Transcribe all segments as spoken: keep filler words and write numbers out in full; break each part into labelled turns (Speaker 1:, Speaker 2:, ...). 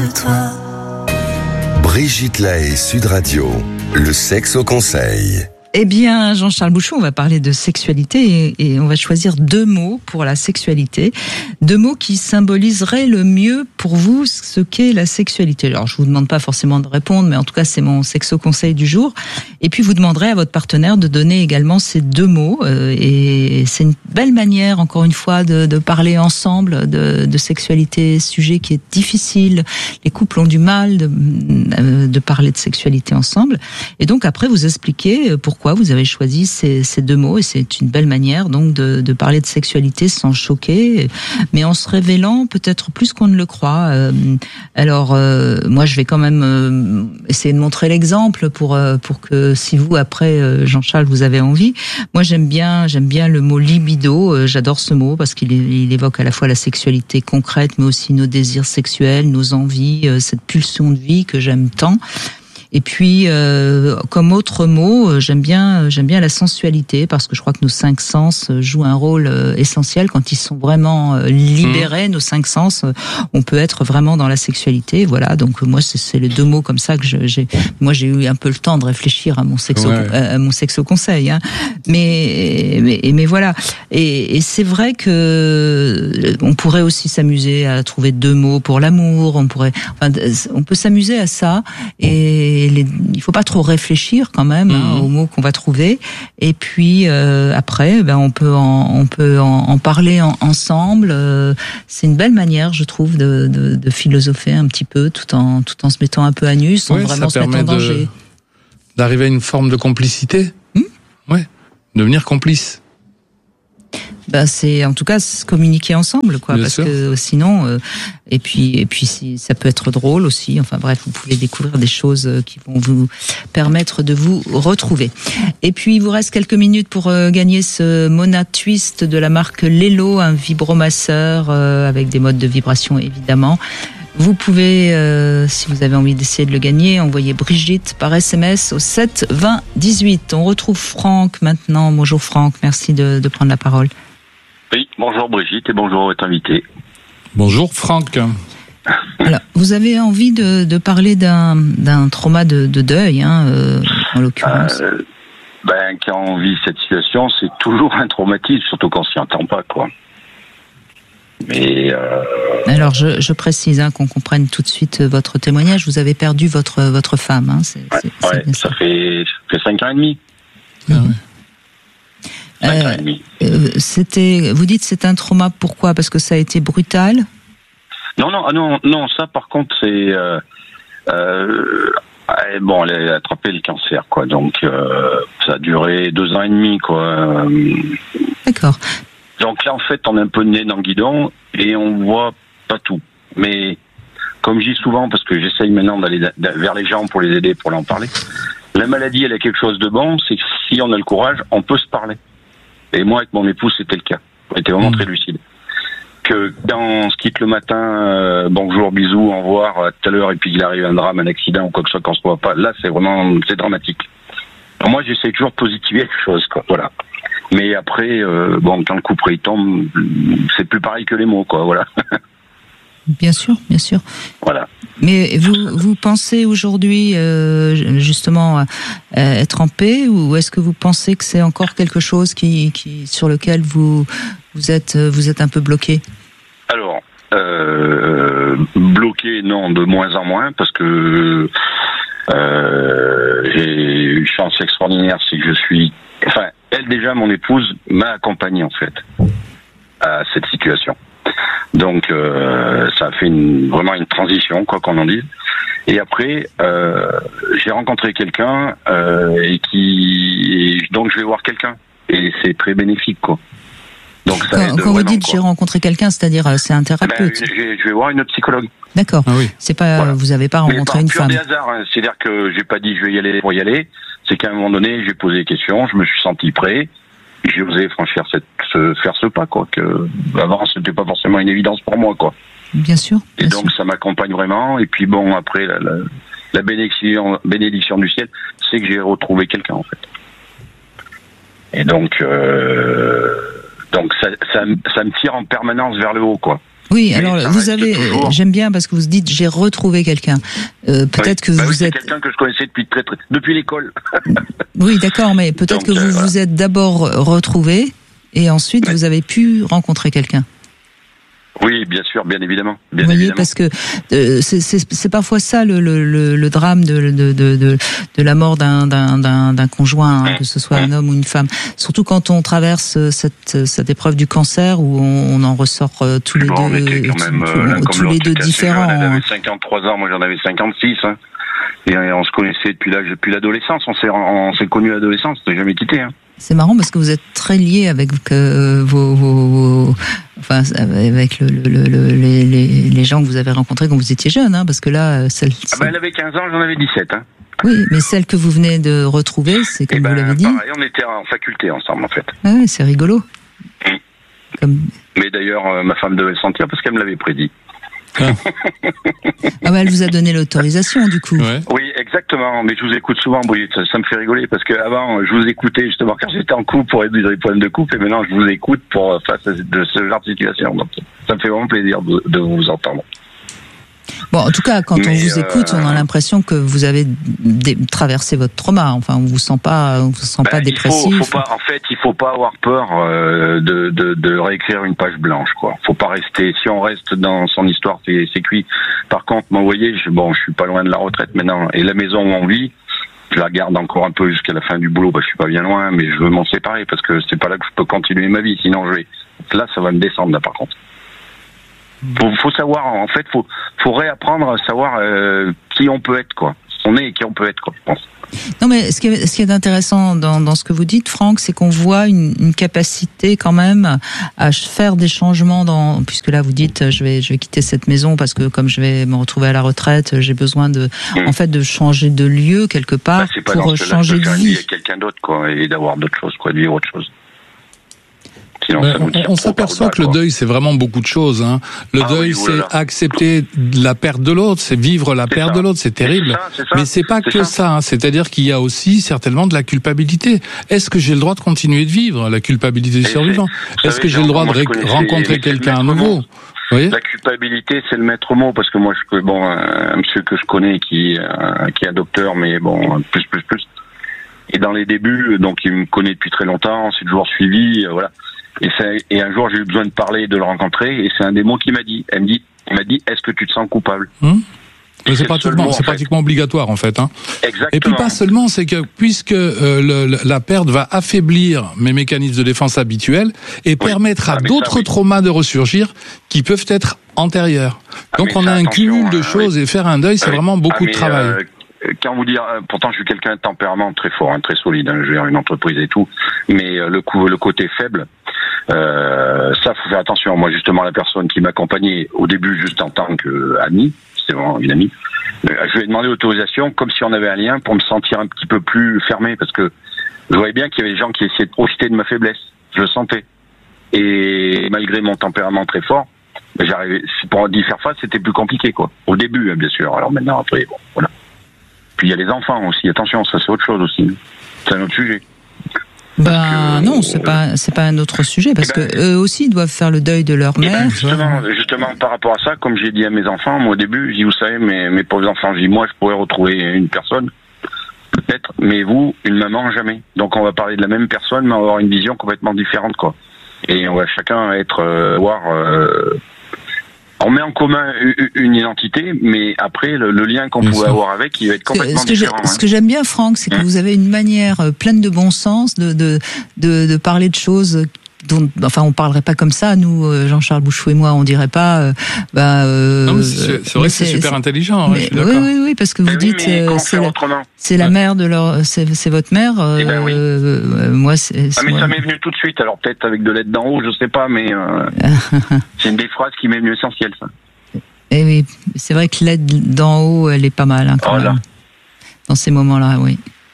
Speaker 1: de toi.
Speaker 2: Brigitte Lahaie, Sud Radio, le sexe au conseil.
Speaker 3: Eh bien, Jean-Charles Bouchon, on va parler de sexualité et, et on va choisir deux mots pour la sexualité. Deux mots qui symboliseraient le mieux pour vous ce qu'est la sexualité. Alors, je vous demande pas forcément de répondre, mais en tout cas, c'est mon sexo-conseil du jour. Et puis, vous demanderez à votre partenaire de donner également ces deux mots. Euh, et c'est une belle manière, encore une fois, de, de parler ensemble de, de sexualité, sujet qui est difficile. Les couples ont du mal de, de parler de sexualité ensemble. Et donc, après, vous expliquez pourquoi Pourquoi vous avez choisi ces, ces deux mots, et c'est une belle manière donc de, de parler de sexualité sans choquer, mais en se révélant peut-être plus qu'on ne le croit. Euh, alors euh, moi je vais quand même euh, essayer de montrer l'exemple pour euh, pour que si vous après euh, Jean-Charles vous avez envie. Moi j'aime bien j'aime bien le mot libido. Euh, j'adore ce mot parce qu'il il évoque à la fois la sexualité concrète, mais aussi nos désirs sexuels, nos envies, euh, cette pulsion de vie que j'aime tant. Et puis, euh, comme autre mot, j'aime bien, j'aime bien la sensualité parce que je crois que nos cinq sens jouent un rôle essentiel quand ils sont vraiment libérés. Mmh. Nos cinq sens, on peut être vraiment dans la sexualité. Voilà. Donc moi, c'est, c'est les deux mots comme ça que je, j'ai. Moi, j'ai eu un peu le temps de réfléchir à mon sexo, ouais. à mon sexo conseil. Hein. Mais, mais, mais voilà. Et, et c'est vrai que on pourrait aussi s'amuser à trouver deux mots pour l'amour. On pourrait, enfin, on peut s'amuser à ça et Les, il faut pas trop réfléchir quand même hein, mmh. aux mots qu'on va trouver. Et puis euh, après, ben on peut en, on peut en, en parler en, ensemble. Euh, c'est une belle manière, je trouve, de, de, de philosopher un petit peu, tout en tout en se mettant un peu à nu, sans oui, vraiment se mettre en danger.
Speaker 4: De, d'arriver à une forme de complicité. Mmh. Ouais, devenir complice.
Speaker 3: Ben c'est en tout cas se communiquer ensemble quoi Bien parce sûr. Que sinon euh, et puis et puis si, ça peut être drôle aussi enfin bref vous pouvez découvrir des choses qui vont vous permettre de vous retrouver. Et puis il vous reste quelques minutes pour euh, gagner ce Mona Twist de la marque Lelo, un vibromasseur euh, avec des modes de vibration évidemment. Vous pouvez, euh, si vous avez envie d'essayer de le gagner, envoyer Brigitte par S M S au sept vingt dix-huit. On retrouve Franck maintenant. Bonjour Franck, merci de, de prendre la parole.
Speaker 5: Oui, bonjour Brigitte et bonjour votre invité.
Speaker 4: Bonjour Franck.
Speaker 3: Alors, vous avez envie de, de parler d'un, d'un trauma de, de deuil, hein, euh, en l'occurrence.
Speaker 5: Euh, ben, quand on vit cette situation, c'est toujours un traumatisme, surtout quand on s'y entend pas, quoi. Mais euh...
Speaker 3: alors, je, je précise hein, qu'on comprenne tout de suite votre témoignage. Vous avez perdu votre votre femme. Hein, c'est,
Speaker 5: ouais,
Speaker 3: c'est,
Speaker 5: ouais,
Speaker 3: c'est
Speaker 5: ça, ça fait ça fait cinq ans et demi.
Speaker 3: Ah ouais. Cinq ans et demi. Euh, c'était, vous dites c'est un trauma, pourquoi ? Parce que ça a été brutal ?
Speaker 5: Non, non, non, non, ça par contre c'est... Euh, euh, bon, elle a attrapé le cancer, quoi, donc euh, ça a duré deux ans et demi, quoi.
Speaker 3: D'accord.
Speaker 5: Donc là, en fait, on est un peu nez dans le guidon et on voit pas tout. Mais comme je dis souvent, parce que j'essaye maintenant d'aller vers les gens pour les aider, pour leur en parler, la maladie, elle a quelque chose de bon, c'est que si on a le courage, on peut se parler. Et moi, avec mon épouse, c'était le cas. On était vraiment mmh. très lucide. Que quand on se quitte le matin, euh, bonjour, bisous, au revoir, à tout à l'heure, et puis il arrive un drame, un accident ou quoi que ce soit qu'on se voit pas, là, c'est vraiment, c'est dramatique. Alors moi, j'essaie toujours de positiver quelque chose, quoi. Voilà. Mais après, euh, bon, quand le coup près il tombe, c'est plus pareil que les mots, quoi. Voilà.
Speaker 3: Bien sûr, bien sûr.
Speaker 5: Voilà.
Speaker 3: Mais vous, vous pensez aujourd'hui euh, justement euh, être en paix, ou est-ce que vous pensez que c'est encore quelque chose qui, qui sur lequel vous vous êtes vous êtes un peu bloqué ?
Speaker 5: Alors, euh, bloqué, non, de moins en moins, parce que euh, j'ai eu une chance extraordinaire, c'est que je suis, enfin, elle déjà, mon épouse m'a accompagné en fait à cette situation. Donc euh, ça a fait une, vraiment une transition, quoi qu'on en dise. Et après, euh, j'ai rencontré quelqu'un euh, et qui, et donc je vais voir quelqu'un et c'est très bénéfique, quoi. Donc ça
Speaker 3: quand quand vous dites quoi. J'ai rencontré quelqu'un, c'est-à-dire c'est un thérapeute.
Speaker 5: Ben, je, je vais voir une psychologue.
Speaker 3: D'accord. Ah oui. C'est pas, voilà. Vous n'avez pas rencontré une femme.
Speaker 5: Mais par pur des hasards, hein. C'est-à-dire que j'ai pas dit je vais y aller pour y aller. C'est qu'à un moment donné, j'ai posé des questions, je me suis senti prêt. J'ai osé franchir cette, ce, faire ce pas, quoi. Que avant, c'était pas forcément une évidence pour moi, quoi.
Speaker 3: Bien sûr. Bien
Speaker 5: et donc,
Speaker 3: sûr.
Speaker 5: Ça m'accompagne vraiment. Et puis bon, après, la, la, la bénédiction, bénédiction du ciel, c'est que j'ai retrouvé quelqu'un, en fait. Et donc, euh, donc ça, ça, ça me tire en permanence vers le haut, quoi.
Speaker 3: Oui, alors vous avez, toujours... j'aime bien parce que vous dites j'ai retrouvé quelqu'un. Euh, peut-être oui. que
Speaker 5: bah
Speaker 3: vous
Speaker 5: oui,
Speaker 3: êtes
Speaker 5: c'est quelqu'un que je connaissais depuis très, très depuis l'école.
Speaker 3: Oui, d'accord, mais peut-être Donc, que vous euh, voilà. vous êtes d'abord retrouvé et ensuite ouais. vous avez pu rencontrer quelqu'un.
Speaker 5: Oui, bien sûr, bien évidemment. Bien
Speaker 3: vous voyez,
Speaker 5: évidemment.
Speaker 3: parce que euh, c'est, c'est, c'est parfois ça le, le, le, le drame de, de, de, de, de la mort d'un, d'un, d'un, d'un conjoint, hein, que ce soit un homme ou une femme. Surtout quand on traverse cette, cette épreuve du cancer où on, on en ressort euh, tous les
Speaker 5: bon,
Speaker 3: deux,
Speaker 5: quand même,
Speaker 3: tous,
Speaker 5: euh,
Speaker 3: tous les deux différents.
Speaker 5: Elle avait cinquante-trois ans, moi j'en avais cinquante-six. Hein. Et on se connaissait depuis l'âge, depuis l'adolescence. On s'est, on s'est connus à l'adolescence. On s'est jamais quitté. Hein.
Speaker 3: C'est marrant parce que vous êtes très liés avec euh, vos, vos, vos, enfin avec le, le, le, les, les, les gens que vous avez rencontrés quand vous étiez jeune, hein, parce que là, celle.
Speaker 5: Ah ben, elle avait quinze ans, j'en avais dix-sept. Hein.
Speaker 3: Oui, mais celle que vous venez de retrouver, c'est comme ben, vous l'avez dit.
Speaker 5: Pareil, on était en faculté ensemble en fait.
Speaker 3: Ah oui, c'est rigolo.
Speaker 5: Mmh. Comme... Mais d'ailleurs, euh, ma femme devait le sentir parce qu'elle me l'avait prédit.
Speaker 3: Ah, ah bah elle vous a donné l'autorisation du coup.
Speaker 5: Ouais. Oui, exactement. Mais je vous écoute souvent, Brigitte. Ça, ça me fait rigoler parce que avant, je vous écoutais justement quand j'étais en couple pour résoudre les problèmes de couple, et maintenant je vous écoute pour face à de ce genre de situation. Donc, ça me fait vraiment plaisir de, de vous entendre.
Speaker 3: Bon, en tout cas, quand Mais on vous écoute, euh... on a l'impression que vous avez dé- traversé votre trauma. Enfin, on vous sent pas, on vous sent ben, pas dépressif.
Speaker 5: Faut, faut pas, en fait, il faut pas avoir peur euh, de, de, de réécrire une page blanche, quoi. Faut pas rester. Si on reste dans son histoire, c'est, c'est cuit. Par contre, moi, vous voyez, je, bon, je suis pas loin de la retraite maintenant, et la maison où on vit, je la garde encore un peu jusqu'à la fin du boulot. Bah, je suis pas bien loin, mais je veux m'en séparer parce que c'est pas là que je peux continuer ma vie. Sinon, je vais. Là, ça va me descendre là, par contre. Faut, faut savoir, en fait, faut, faut réapprendre à savoir euh, qui on peut être, quoi. On est et qui on peut être, quoi, je pense.
Speaker 3: Non, mais ce qui est, ce qui est intéressant dans, dans ce que vous dites, Franck, c'est qu'on voit une, une capacité quand même à faire des changements dans, puisque là vous dites, je vais, je vais quitter cette maison parce que comme je vais me retrouver à la retraite, j'ai besoin de, mmh. en fait, de changer de lieu quelque part bah, pour changer de vie.
Speaker 5: Avec quelqu'un d'autre, quoi, et d'avoir d'autres choses, quoi, de vivre autre chose. Sinon,
Speaker 4: ben, on, on s'aperçoit que le deuil, c'est vraiment beaucoup de choses. Hein. Le ah deuil, oui, c'est accepter la perte de l'autre, c'est vivre la c'est perte ça. de l'autre, c'est terrible. C'est ça, c'est ça. Mais c'est pas c'est que ça. ça hein. C'est-à-dire qu'il y a aussi certainement de la culpabilité. Est-ce que j'ai le droit de continuer de vivre la culpabilité du survivant? Est-ce savez, que j'ai le droit de ré- rencontrer quelqu'un à nouveau? Oui.
Speaker 5: La culpabilité, c'est le maître mot, parce que moi, je bon, un monsieur que je connais qui, euh, qui est un docteur, mais bon, plus, plus, plus. Et dans les débuts, donc il me connaît depuis très longtemps, c'est toujours suivi, euh, voilà. Et, et un jour, j'ai eu besoin de parler, de le rencontrer, et c'est un des mots qu'il m'a dit. Elle me dit, il m'a dit, est-ce que tu te sens coupable?
Speaker 4: Hum c'est, c'est, pratiquement, mot, c'est pratiquement obligatoire en fait. Hein.
Speaker 5: Exactement.
Speaker 4: Et puis pas seulement, c'est que puisque euh, le, la perte va affaiblir mes mécanismes de défense habituels et oui. permettre à ah, d'autres ça, oui. traumas de ressurgir qui peuvent être antérieurs. Ah, Donc on a un cumul de choses oui. et faire un deuil, c'est oui. vraiment beaucoup ah, de travail. Euh,
Speaker 5: Quand vous dire, pourtant je suis quelqu'un de tempérament très fort, hein, très solide, hein, je gère une entreprise et tout, mais euh, le coup, le côté faible, euh, ça faut faire attention. Moi justement, la personne qui m'accompagnait au début juste en tant qu'ami, c'était vraiment une amie, euh, je lui ai demandé l'autorisation comme si on avait un lien pour me sentir un petit peu plus fermé, parce que je voyais bien qu'il y avait des gens qui essayaient de profiter de ma faiblesse, je le sentais. Et malgré mon tempérament très fort, j'arrivais, pour y faire face, c'était plus compliqué quoi. Au début, hein, bien sûr. Alors maintenant, après, bon, voilà. Puis il y a les enfants aussi, attention, ça c'est autre chose aussi. C'est un autre sujet.
Speaker 3: Ben non, c'est pas c'est pas un autre sujet parce ben, que eux aussi doivent faire le deuil de leur mère.
Speaker 5: Ben justement, justement par rapport à ça, comme j'ai dit à mes enfants, moi au début, j'ai dit vous savez, mes mes pauvres enfants, j'ai dit moi je pourrais retrouver une personne, peut-être, mais vous, une maman jamais. Donc on va parler de la même personne, mais on va avoir une vision complètement différente quoi. Et on va chacun être euh, voir. Euh, On met en commun une identité, mais après, le, le lien qu'on pouvait avoir avec, il va être complètement
Speaker 3: ce que
Speaker 5: différent.
Speaker 3: Hein. Ce que j'aime bien, Franck, c'est que mmh. vous avez une manière pleine de bon sens de, de, de, de parler de choses dont, enfin, on parlerait pas comme ça, nous, Jean-Charles Bouchou et moi, on dirait pas, euh, bah, euh,
Speaker 4: non, mais c'est, c'est vrai que c'est, c'est super intelligent,
Speaker 3: mais,
Speaker 4: ouais, je suis
Speaker 3: oui, oui, oui, parce que vous mais dites, oui, euh, c'est, la, c'est la mère de leur, c'est, c'est votre mère, euh,
Speaker 5: eh ben oui.
Speaker 3: euh, moi, c'est, c'est
Speaker 5: ah, mais
Speaker 3: moi.
Speaker 5: Ça m'est venu tout de suite, alors peut-être avec de l'aide d'en haut, je sais pas, mais, euh, c'est une des phrases qui m'est venue essentielle, ça.
Speaker 3: Eh oui, c'est vrai que l'aide d'en haut, elle est pas mal, hein, quand voilà. même. Dans ces moments-là, oui.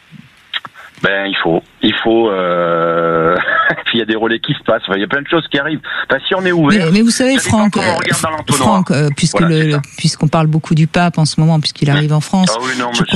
Speaker 5: Ben, il faut, il faut, euh, il y a des relais qui se passent, il y a plein de choses qui arrivent. Enfin, si on est ouvert.
Speaker 3: Mais, mais vous savez, Franck, Franck, euh, puisque
Speaker 5: voilà,
Speaker 3: le, puisqu'on parle beaucoup du pape en ce moment, puisqu'il arrive en France.
Speaker 5: Ah oui, non,
Speaker 3: je crois,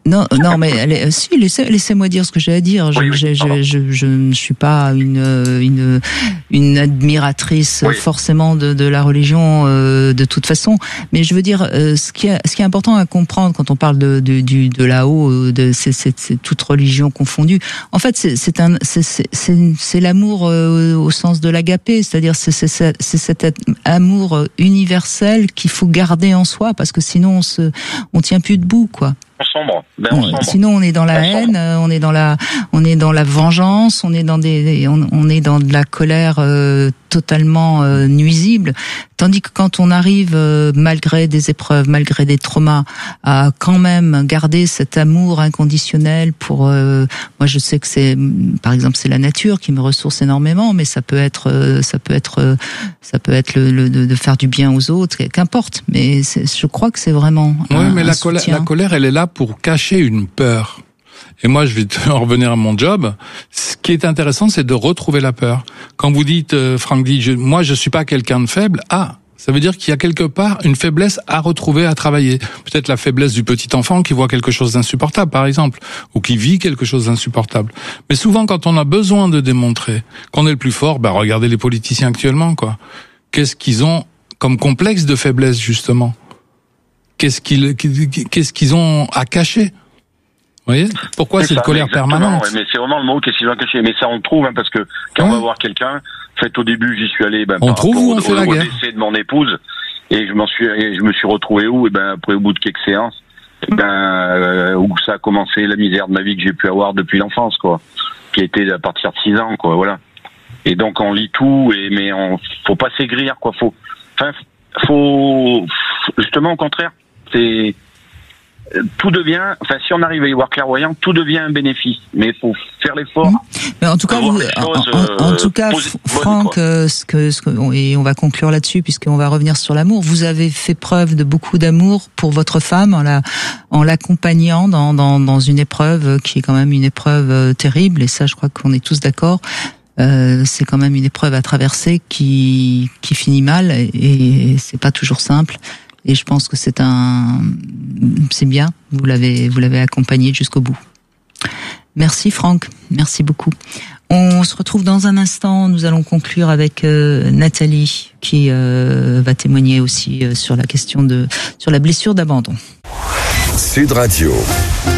Speaker 3: Non, non, mais allez, si, laissez, laissez-moi dire ce que j'ai à dire. Je,
Speaker 5: oui, oui,
Speaker 3: je, je, je, je ne suis pas une une une admiratrice oui. forcément de, de la religion euh, de toute façon, mais je veux dire euh, ce qui est ce qui est important à comprendre quand on parle de de du de là-haut, de c'est c'est, c'est toute religion confondue. En fait, c'est c'est un c'est c'est c'est, c'est l'amour euh, au sens de l'agapé, c'est-à-dire c'est c'est c'est, c'est cet amour universel qu'il faut garder en soi parce que sinon on se on tient plus debout, quoi.
Speaker 5: On sombre. Ben, on sombre.
Speaker 3: Sinon, on est dans la on haine, sombre. on est dans la, on est dans la vengeance, on est dans des, on, on est dans de la colère euh, totalement euh, nuisible. Tandis que quand on arrive, euh, malgré des épreuves, malgré des traumas, à quand même garder cet amour inconditionnel pour, euh, moi, je sais que c'est, par exemple, c'est la nature qui me ressource énormément, mais ça peut être, euh, ça peut être, euh, ça peut être le, le de, de faire du bien aux autres, qu'importe. Mais c'est, je crois que c'est vraiment.
Speaker 4: Oui,
Speaker 3: un,
Speaker 4: mais
Speaker 3: un
Speaker 4: la colère, la colère, elle est là pour cacher une peur. Et moi, je vais en revenir à mon job. Ce qui est intéressant, c'est de retrouver la peur. Quand vous dites, euh, Franck dit, je, moi, je suis pas quelqu'un de faible. Ah, ça veut dire qu'il y a quelque part une faiblesse à retrouver, à travailler. Peut-être la faiblesse du petit enfant qui voit quelque chose d'insupportable, par exemple, ou qui vit quelque chose d'insupportable. Mais souvent, quand on a besoin de démontrer qu'on est le plus fort, bah, regardez les politiciens actuellement, quoi. Qu'est-ce qu'ils ont comme complexe de faiblesse, justement? Qu'est-ce qu'ils, qu'est-ce qu'ils ont à cacher? Vous voyez? Pourquoi c'est cette colère permanente?
Speaker 5: Ouais, mais c'est vraiment le mot qu'est-ce qu'ils ont à cacher. Mais ça, on le trouve, hein, parce que quand ouais. on va voir quelqu'un, en fait, au début, j'y suis allé, ben,
Speaker 4: on
Speaker 5: par
Speaker 4: trouve
Speaker 5: rapport
Speaker 4: ou on
Speaker 5: au,
Speaker 4: fait
Speaker 5: au,
Speaker 4: la
Speaker 5: au
Speaker 4: guerre?
Speaker 5: décès de mon épouse, et je m'en suis, et je me suis retrouvé où? Et ben, après, au bout de quelques séances, et ben, euh, où ça a commencé la misère de ma vie que j'ai pu avoir depuis l'enfance, quoi. Qui a été à partir de six ans, quoi, voilà. Et donc, on lit tout, et, mais on, faut pas s'aigrir, quoi, faut, enfin, faut, justement, au contraire, c'est, tout devient, enfin, si on arrive à y voir clairvoyant, tout devient un bénéfice. Mais il faut faire l'effort. Mmh.
Speaker 3: Mais en tout cas, vous, choses, en, en, en tout cas, posi- Franck, euh, ce que, ce que, et on va conclure là-dessus puisqu'on va revenir sur l'amour. Vous avez fait preuve de beaucoup d'amour pour votre femme en la, en l'accompagnant dans, dans, dans une épreuve qui est quand même une épreuve terrible. Et ça, je crois qu'on est tous d'accord. Euh, c'est quand même une épreuve à traverser qui, qui finit mal et, et c'est pas toujours simple. Et je pense que c'est un, c'est bien. Vous l'avez, vous l'avez accompagné jusqu'au bout. Merci Franck, merci beaucoup. On se retrouve dans un instant. Nous allons conclure avec euh, Nathalie qui euh, va témoigner aussi euh, sur la question de, sur la blessure d'abandon.
Speaker 2: Sud Radio.